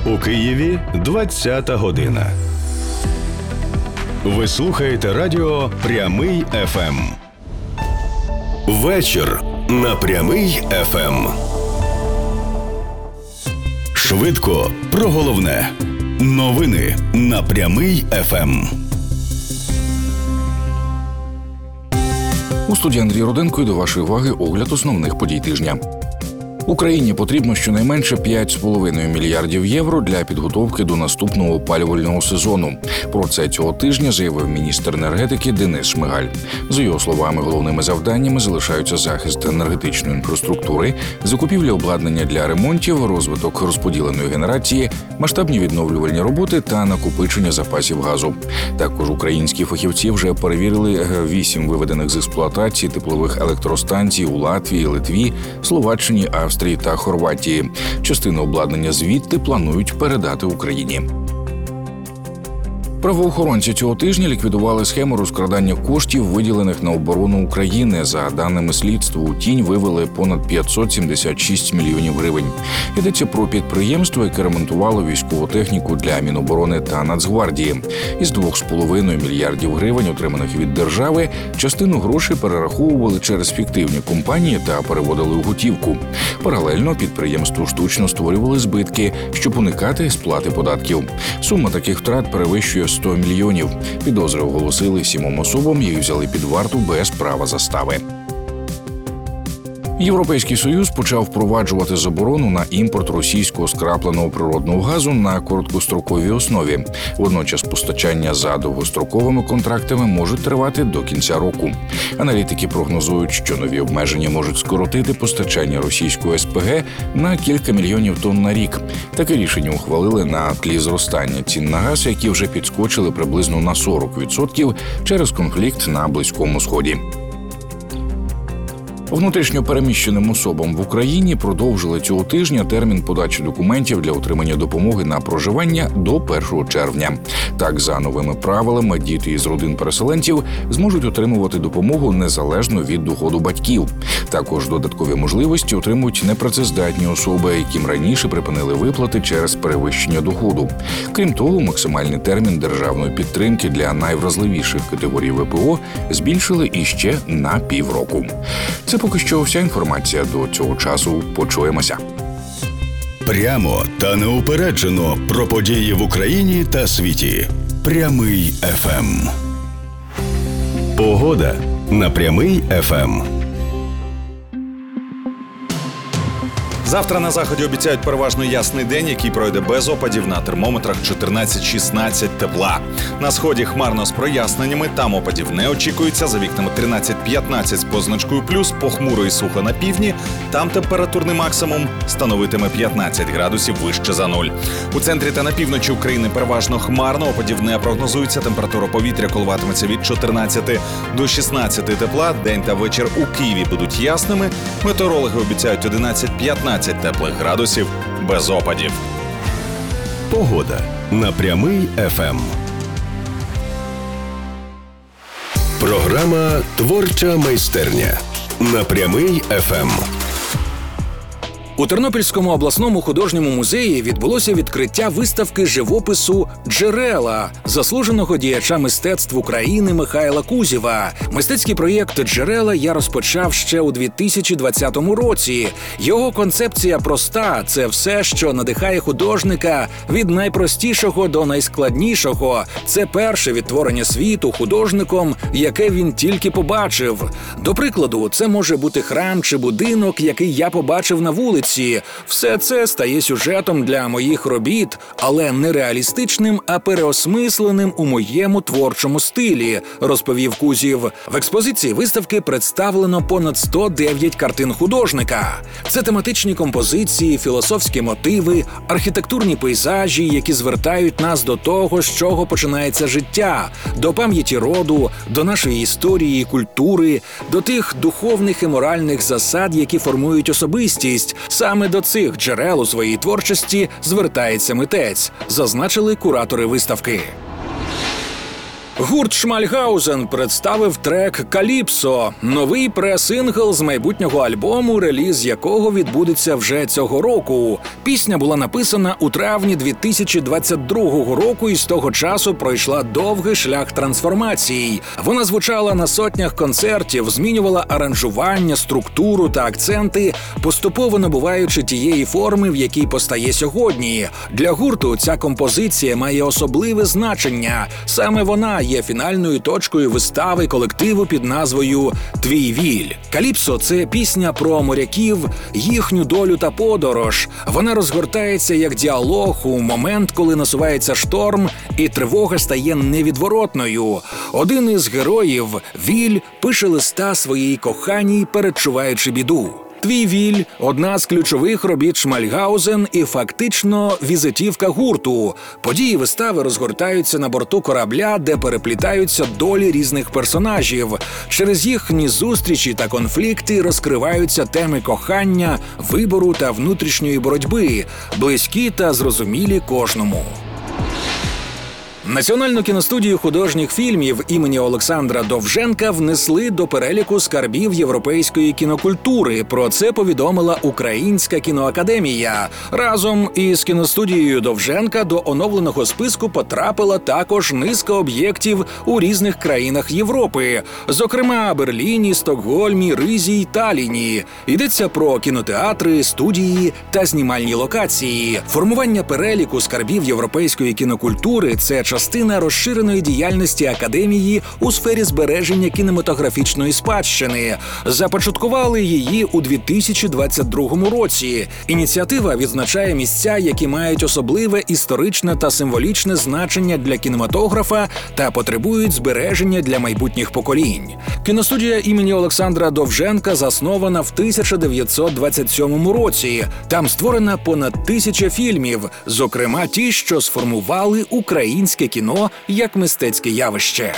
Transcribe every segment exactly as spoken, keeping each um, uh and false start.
У Києві двадцята година. Ви слухаєте радіо «Прямий еф ем». Вечір на «Прямий еф ем». Швидко про головне. Новини на «Прямий еф ем». У студії Андрій Руденко і до вашої уваги огляд основних подій тижня. Україні потрібно щонайменше п'ять з половиною мільярдів євро для підготовки до наступного опалювального сезону. Про це цього тижня заявив міністр енергетики Денис Шмигаль. За його словами, головними завданнями залишаються захист енергетичної інфраструктури, закупівля обладнання для ремонтів, розвиток розподіленої генерації, масштабні відновлювальні роботи та накопичення запасів газу. Також українські фахівці вже перевірили вісім виведених з експлуатації теплових електростанцій у Латвії, Литві, Словаччині, Австрії та Хорватії. Частину обладнання звідти планують передати Україні. Правоохоронці цього тижня ліквідували схему розкрадання коштів, виділених на оборону України. За даними слідства, у тінь вивели понад п'ятсот сімдесят шість мільйонів гривень. Йдеться про підприємство, яке ремонтувало військову техніку для Міноборони та Нацгвардії. Із двох з половиною мільярдів гривень, отриманих від держави, частину грошей перераховували через фіктивні компанії та переводили у готівку. Паралельно підприємству штучно створювали збитки, щоб уникати сплати податків. Сума таких втрат перевищує сто мільйонів. Підозри оголосили сімом особам, їх взяли під варту без права застави. Європейський Союз почав впроваджувати заборону на імпорт російського скрапленого природного газу на короткостроковій основі. Водночас постачання за довгостроковими контрактами можуть тривати до кінця року. Аналітики прогнозують, що нові обмеження можуть скоротити постачання російського ес пе ге на кілька мільйонів тонн на рік. Таке рішення ухвалили на тлі зростання цін на газ, які вже підскочили приблизно на сорок відсотків через конфлікт на Близькому Сході. Внутрішньо переміщеним особам в Україні продовжили цього тижня термін подачі документів для отримання допомоги на проживання до першого червня. Так, за новими правилами, діти із родин переселенців зможуть отримувати допомогу незалежно від доходу батьків. Також додаткові можливості отримують непрацездатні особи, яким раніше припинили виплати через перевищення доходу. Крім того, максимальний термін державної підтримки для найвразливіших категорій ве пе о збільшили іще на півроку. Це поки що вся інформація до цього часу. Почуємося. Прямо та неупереджено про події в Україні та світі. Прямий еф ем. Погода на Прямий еф ем. Завтра на заході обіцяють переважно ясний день, який пройде без опадів, на термометрах чотирнадцять-шістнадцять тепла. На сході хмарно з проясненнями, там опадів не очікується, за вікнами тринадцять-п'ятнадцять з позначкою плюс, похмуро і сухо на півдні, там температурний максимум становитиме п'ятнадцять градусів вище за нуль. У центрі та на півночі України переважно хмарно, опадів не прогнозується, температура повітря коливатиметься від чотирнадцяти до шістнадцяти тепла, день та вечір у Києві будуть ясними, метеорологи обіцяють одинадцять-п'ятнадцять теплих градусів без опадів. Погода на Прямий еф ем. Програма «Творча майстерня» на Прямий еф ем. У Тернопільському обласному художньому музеї відбулося відкриття виставки живопису «Джерела» заслуженого діяча мистецтв України Михайла Кузєва. Мистецький проєкт «Джерела» я розпочав ще у дві тисячі двадцятому році. Його концепція проста – це все, що надихає художника від найпростішого до найскладнішого. Це перше відтворення світу художником, яке він тільки побачив. До прикладу, це може бути храм чи будинок, який я побачив на вулиці. Все це стає сюжетом для моїх робіт, але не реалістичним, а переосмисленим у моєму творчому стилі, розповів Кузєв. В експозиції виставки представлено понад сто дев'ять картин художника. Це тематичні композиції, філософські мотиви, архітектурні пейзажі, які звертають нас до того, з чого починається життя, до пам'яті роду, до нашої історії і культури, до тих духовних і моральних засад, які формують особистість. Саме до цих джерел у своїй творчості звертається митець, зазначили куратори виставки. Гурт Шмальгаузен представив трек «Каліпсо» – новий пре-сингл з майбутнього альбому, реліз якого відбудеться вже цього року. Пісня була написана у травні дві тисячі двадцять другого року і з того часу пройшла довгий шлях трансформацій. Вона звучала на сотнях концертів, змінювала аранжування, структуру та акценти, поступово набуваючи тієї форми, в якій постає сьогодні. Для гурту ця композиція має особливе значення. Саме вона є фінальною точкою вистави колективу під назвою «Твій віль». «Каліпсо» – це пісня про моряків, їхню долю та подорож. Вона розгортається як діалог у момент, коли насувається шторм і тривога стає невідворотною. Один із героїв, Віль, пише листа своїй коханій, передчуваючи біду. «Твій віль» – одна з ключових робіт Шмальгаузен і фактично візитівка гурту. Події вистави розгортаються на борту корабля, де переплітаються долі різних персонажів. Через їхні зустрічі та конфлікти розкриваються теми кохання, вибору та внутрішньої боротьби, близькі та зрозумілі кожному. Національну кіностудію художніх фільмів імені Олександра Довженка внесли до переліку скарбів європейської кінокультури. Про це повідомила Українська кіноакадемія. Разом із кіностудією Довженка до оновленого списку потрапила також низка об'єктів у різних країнах Європи, зокрема Берліні, Стокгольмі, Ризі й Талліні. Йдеться про кінотеатри, студії та знімальні локації. Формування переліку скарбів європейської кінокультури – це частина розширеної діяльності Академії у сфері збереження кінематографічної спадщини. Започаткували її у дві тисячі двадцять другому році. Ініціатива відзначає місця, які мають особливе історичне та символічне значення для кінематографа та потребують збереження для майбутніх поколінь. Кіностудія імені Олександра Довженка заснована в тисяча дев'ятсот двадцять сьомому році. Там створена понад тисяча фільмів, зокрема ті, що сформували українське кіно як мистецьке явище.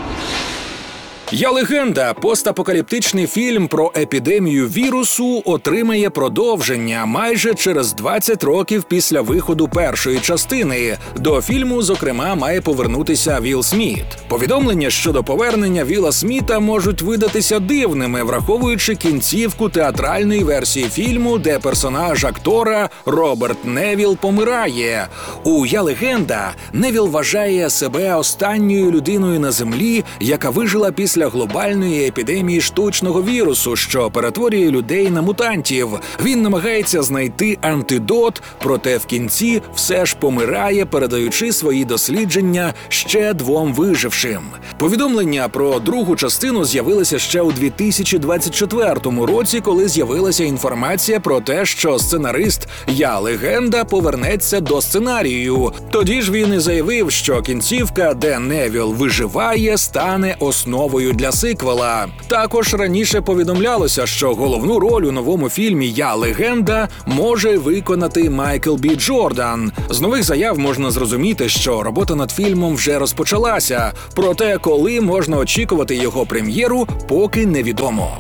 «Я легенда» – постапокаліптичний фільм про епідемію вірусу отримає продовження майже через двадцять років після виходу першої частини. До фільму, зокрема, має повернутися Вілл Сміт. Повідомлення щодо повернення Вілла Сміта можуть видатися дивними, враховуючи кінцівку театральної версії фільму, де персонаж актора Роберт Невілл помирає. У «Я легенда» Невілл вважає себе останньою людиною на землі, яка вижила після Після глобальної епідемії штучного вірусу, що перетворює людей на мутантів. Він намагається знайти антидот, проте в кінці все ж помирає, передаючи свої дослідження ще двом вижившим. Повідомлення про другу частину з'явилися ще у дві тисячі двадцять четвертому році, коли з'явилася інформація про те, що сценарист «Я легенда» повернеться до сценарію. Тоді ж він і заявив, що кінцівка, де Невілл виживає, стане основою для сиквела. Також раніше повідомлялося, що головну роль у новому фільмі «Я легенда» може виконати Майкл Бі Джордан. З нових заяв можна зрозуміти, що робота над фільмом вже розпочалася. Проте, коли можна очікувати його прем'єру, поки невідомо.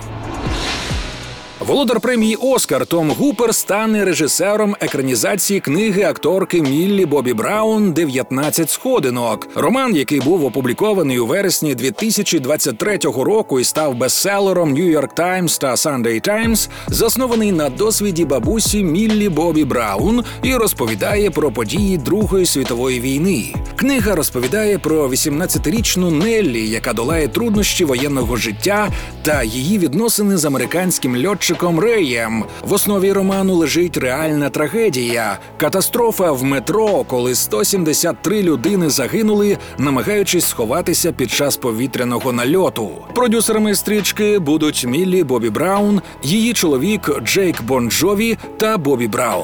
Володар премії «Оскар» Том Гупер стане режисером екранізації книги акторки Міллі Бобі Браун «дев'ятнадцять сходинок». Роман, який був опублікований у вересні дві тисячі двадцять третього року і став бестселером New York Times та Sunday Times, заснований на досвіді бабусі Міллі Бобі Браун і розповідає про події Другої світової війни. Книга розповідає про вісімнадцятирічну Неллі, яка долає труднощі воєнного життя та її відносини з американським льотчиком Реєм. В основі роману лежить реальна трагедія – катастрофа в метро, коли сто сімдесят три людини загинули, намагаючись сховатися під час повітряного нальоту. Продюсерами стрічки будуть Міллі Бобі Браун, її чоловік Джейк Бон Джові та Бобі Браун.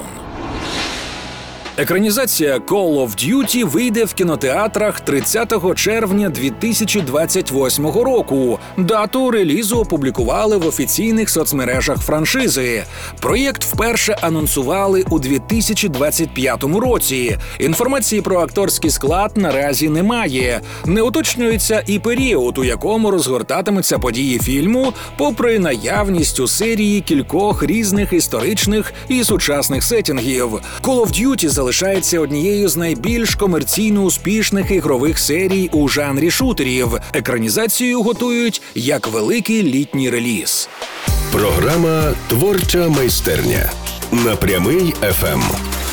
Екранізація Call of Duty вийде в кінотеатрах тридцятого червня дві тисячі двадцять восьмого року. Дату релізу опублікували в офіційних соцмережах франшизи. Проєкт вперше анонсували у дві тисячі двадцять п'ятому році. Інформації про акторський склад наразі немає. Не уточнюється і період, у якому розгортатимуться події фільму, попри наявність у серії кількох різних історичних і сучасних сеттінгів. Call of Duty залишається однією з найбільш комерційно успішних ігрових серій у жанрі шутерів. Екранізацію готують як великий літній реліз. Програма «Творча майстерня» на Прямий еф ем.